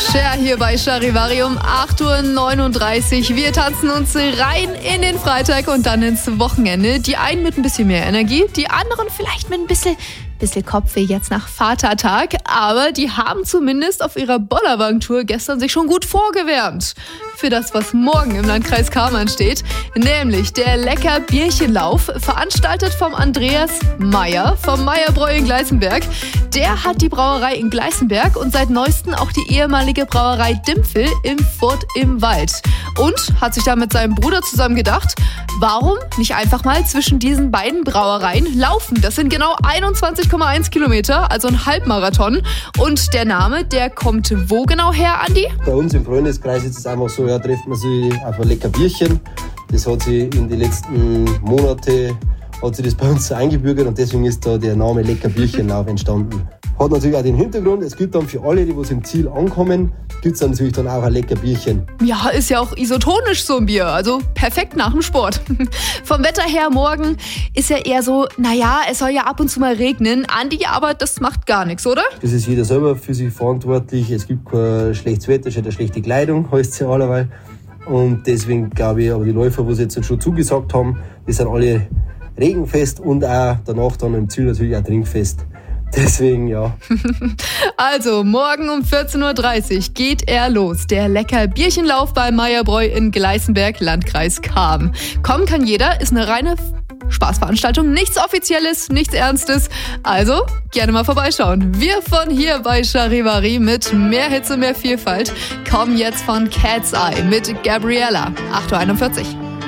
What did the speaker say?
Cher hier bei Charivari um 8:39 Uhr. Wir tanzen uns rein in den Freitag und dann ins Wochenende. Die einen mit ein bisschen mehr Energie, die anderen vielleicht mit ein bisschen Kopfweh jetzt nach Vatertag. Aber die haben zumindest auf ihrer Bollerwagen-Tour gestern sich schon gut vorgewärmt. Für das, was morgen im Landkreis Cham ansteht. Nämlich der Lecker-Bierchenlauf, veranstaltet vom Andreas Meyer vom Meyerbräu in Gleißenberg. Der hat die Brauerei in Gleißenberg und seit neuestem auch die ehemalige Brauerei Dimpfel im Furt im Wald. Und hat sich da mit seinem Bruder zusammen gedacht, warum nicht einfach mal zwischen diesen beiden Brauereien laufen? Das sind genau 21,1 Kilometer, also ein Halbmarathon. Und der Name, der kommt wo genau her, Andi? Bei uns im Freundeskreis ist es einfach so, ja, trifft man sich auf ein lecker Bierchen. Das hat sich in den letzten Monaten bei uns so eingebürgert und deswegen ist da der Name Lecker Bierchenlauf entstanden. Hat natürlich auch den Hintergrund, es gibt dann für alle, die im Ziel ankommen, gibt es natürlich dann auch ein lecker Bierchen. Ja, ist ja auch isotonisch so ein Bier, also perfekt nach dem Sport. Vom Wetter her morgen ist ja eher so, naja, es soll ja ab und zu mal regnen. Andi, aber das macht gar nichts, oder? Das ist jeder selber für sich verantwortlich. Es gibt kein schlechtes Wetter, schon eine schlechte Kleidung, heißt es ja allerweil. Und deswegen glaube ich, aber die Läufer, die jetzt schon zugesagt haben, die sind alle regenfest und auch danach dann im Ziel natürlich auch trinkfest. Deswegen, ja. Also, morgen um 14:30 Uhr geht er los. Der Lecker-Bierchenlauf bei Meyerbräu in Gleißenberg, Landkreis Cham. Kommen kann jeder, ist eine reine Spaßveranstaltung. Nichts Offizielles, nichts Ernstes. Also, gerne mal vorbeischauen. Wir von hier bei Charivari mit mehr Hitze, mehr Vielfalt kommen jetzt von Cat's Eye mit Gabriella. 8:41 Uhr.